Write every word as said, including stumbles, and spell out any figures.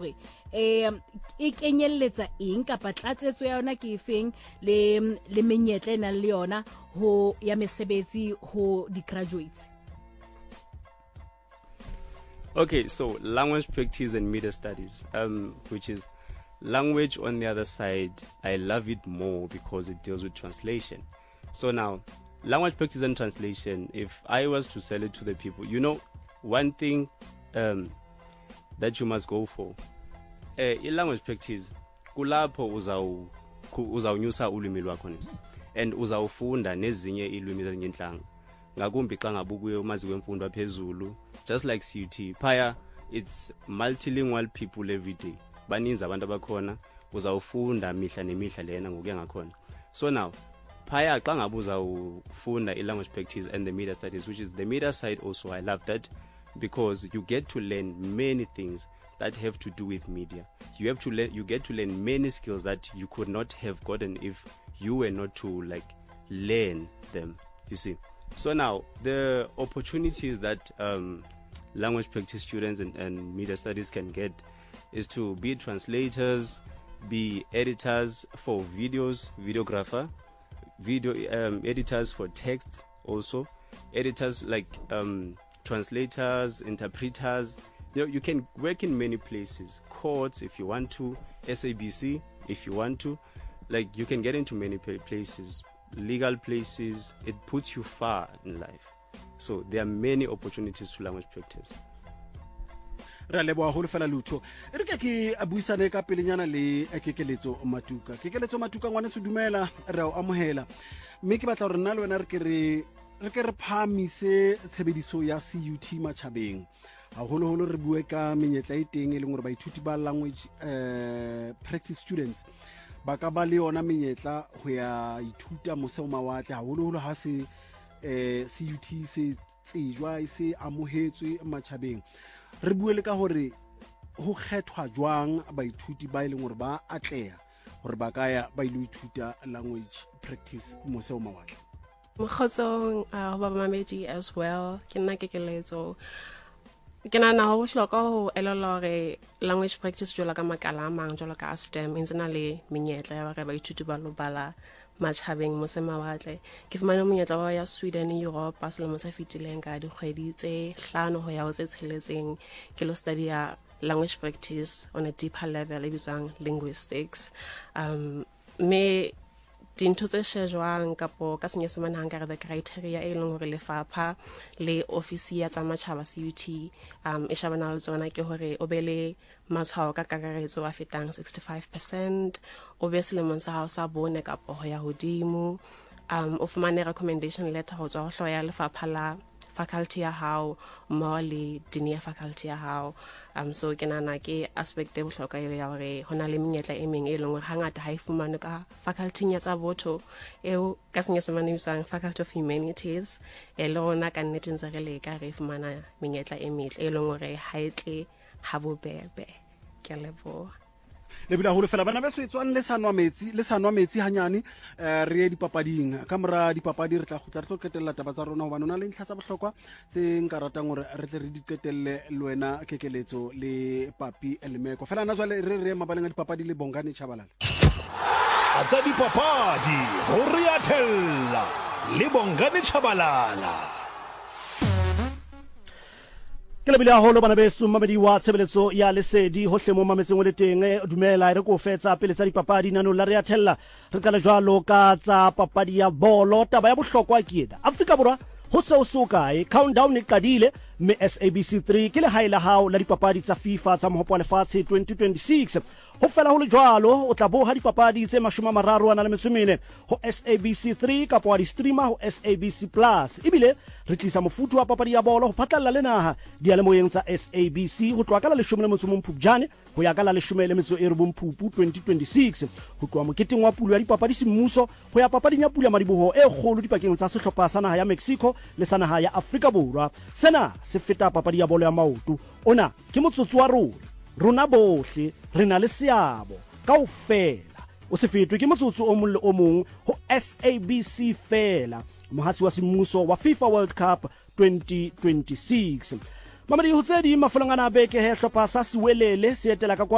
hore eh e kenyelletsa eng kapa tlatsetso ya yona ke efeng le le menyetla ena le yona ho ya mesebetsi ho di graduates. Okay, so language practice and media studies, um, which is language on the other side. I love it more because it deals with translation. So now, language practice and translation, if I was to sell it to the people, you know, one thing um, that you must go for, uh, in language practice, kulapho uzaw uzawunyusa ulimi lwakho and uzawufunda nezinye ilwimi zezinhlanga. Ngakumbi xa ngabukuye umazi wemfundo aphezulu, just like C U T, phaya it's multilingual people every day. Baninzi abantu abakhona, uzawufunda mihla nemihla lena ngokuya ngakhona. So now, phaya xa ngabe uzawufunda i-language practice and the media studies, which is the media side also, I love that because you get to learn many things that have to do with media. You have to learn, you get to learn many skills that you could not have gotten if you were not to like learn them, you see. So now, the opportunities that um, language practice students and, and media studies can get is to be translators, be editors for videos, videographer, video um, editors for texts also, editors like um, translators, interpreters. You know, you can work in many places, courts if you want to, S A B C if you want to, like you can get into many places. Legal places, it puts you far in life. So there are many opportunities to language practice. Ra leboa go le fela lutho re ke ke abuisane ka pelenyana le kekeletso Matuka kekeletso Matuka ngwane se dumela re o amohela mme ke batla re nna le wena re ke re re ke re phamise tshebediso ya C U T matjhabeng ha holo holo re bue ka menyetla e teng e leng gore baithuti ba language uh, practice students ba ka ba le yona menyetla ho ya ithuta mose o mawatle ha holo holo ha se eh C U T se tsejwa se amohetswe matjhabeng re bue le ka hore ho kgethwa jwang baithuti ba ileng hore ba atleha hore ba ka ya ba ile ithuta language practice mose o mawatle. Mokgotsong uh, ba mamedi as well ke nna kekeletso ke nana ho bohlokwa ho elellwa hore language practice jwalo ka makala a mang jwalo ka STEM e ntse na le menyetla ya hore baithuti ba lo bala matjhabeng mose mawatle ke fumane monyetla wa ya Sweden Europe ba selemo se fetileng ka dikgwedi tse hlano ho ya ho tse tsheletseng ke lo study ya language practice on a deeper level e bitswang linguistics um me dintho tse shejwang kapo ka senyesemane hang ka re the criteria e leng hore lefapha le office ya tsa matjhaba C U T um e shabana le tsona ke hore o be le matshwao ka kakaretso a fetang sixty-five percent o be selemong sa hao sa bone kapo ho ya hodimo um o fumane recommendation letter ho tswa ho hloya lefapha la faculty ya hao mo le dini ya faculty ya hao um so ke nana ke aspect e bohloka yo ya hore hona le menyetla e meng e leng hore hangata ha e fumane ka faculty ya tsa botho eo ka senyesemane bisang faculty of humanities e le rona ka nnete ntse re le ka re fumana menyetla e metle e leng hore ha etle ha bobebe ke lebo le bila holo fela bana ba swetswana le sanwa metsi le sanwa metsi hanyane re di papading ka mora di papadi re tla go tla re tlo ketella taba tsa rona hobane ona le ntlha tsa bohlokwa tse nka ratang gore re tle re di ketelle le wena kekeletso le Papi Elimeko fela na jwale re re mabaleng a di papadi le Bongani Chabalala atsa di papadi ho re ya thella le Bongani Chabalala ke le bila holo bana beso mamedi wa tshebeletso ya lesedi hohle mo mametseng le teng dumela re ko fetsa pele tsa dipapadi nano la re ya thella re ka le jwalo ka tsa papadi ya bolo taba ya bohlokwa ke ena Afrika Borwa ho se o soka e countdown e qadile me S A B C three ke le haela hao la dipapadi tsa FIFA tsa mohopo wa lefatshe twenty twenty-six ho fela ho le jwalo o tla boha dipapadi tse mashome a mararo ana le metsomene ho S A B C three kapo wa di streamer ho S A B C plus ibile re tlisa mofutu wa papadi ya bolo ho phatlalla le naha di ale moyeng tsa S A B C ho tloa ka la leshome le motso mo Phupjane ho ya ka la leshome le metso e re bo Mphupu twenty twenty-six ho tloa moketeng wa pulo ya dipapadi semmuso ho ya papading ya pulo ya madiboho e kgolo dipakeng tsa sehlopha sa naha ya Mexico le sa naha ya Afrika Borwa sena se feta papadi ya bolo ya maoto ona ke motsotso wa rona rona bohle re na le seabo kaofela o se fetwe ke motsotso o mong le o mong ho S A B C fela mohasi wa semmuso wa FIFA World Cup twenty twenty-six mamadi ho tse di mafolongana beke he hlopha sa Siwelele se etela ka